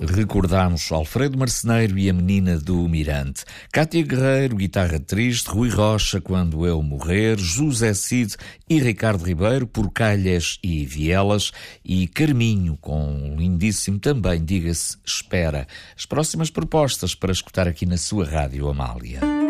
Recordámos Alfredo Marceneiro e a Menina do Mirante, Cátia Guerreiro, Guitarra Triste, Rui Rocha, Quando Eu Morrer, José Cid e Ricardo Ribeiro, Por Calhas e Vielas, e Carminho, com um lindíssimo também, diga-se, Espera. As próximas propostas para escutar aqui na sua Rádio Amália.